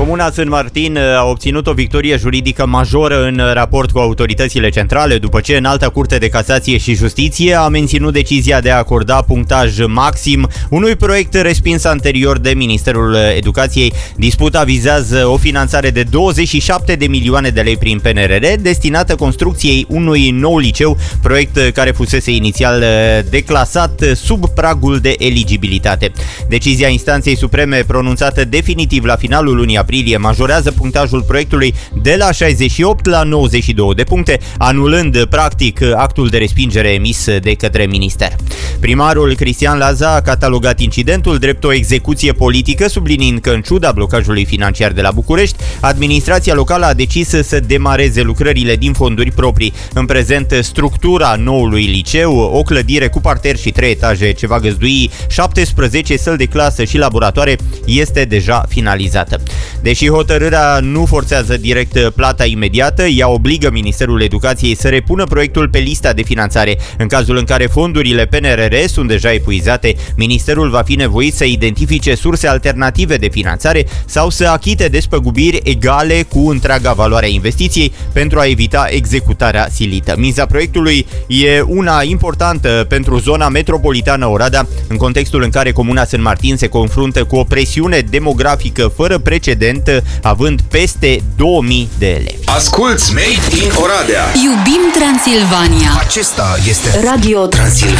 Comuna San Martin a obținut o victorie juridică majoră în raport cu autoritățile centrale, după ce Înalta Curte de Casație și Justiție a menținut decizia de a acorda punctaj maxim unui proiect respins anterior de Ministerul Educației. Disputa vizează o finanțare de 27 de milioane de lei prin PNRR, destinată construcției unui nou liceu, proiect care fusese inițial declasat sub pragul de eligibilitate. Decizia instanței supreme, pronunțată definitiv la finalul lunii aprilie, majorează punctajul proiectului de la 68 la 92 de puncte, anulând practic actul de respingere emis de către minister. Primarul Cristian Laza a catalogat incidentul drept o execuție politică, subliniind că, în ciuda blocajului financiar de la București, administrația locală a decis să demareze lucrările din fonduri proprii. În prezent, structura noului liceu, o clădire cu parter și 3 etaje ce va găzdui 17 săli de clasă și laboratoare, este deja finalizată. Deși hotărârea nu forțează direct plata imediată, ea obligă Ministerul Educației să repună proiectul pe lista de finanțare. În cazul în care fondurile PNRR sunt deja epuizate, Ministerul va fi nevoit să identifice surse alternative de finanțare sau să achite despăgubiri egale cu întreaga valoare a investiției pentru a evita executarea silită. Miza proiectului e una importantă pentru zona metropolitană Oradea, în contextul în care Comuna San Martin se confruntă cu o presiune demografică fără precedent, având peste 2000 de elevi. Asculți Made in Oradea. Iubim Transilvania. Acesta este Radio Transilvania.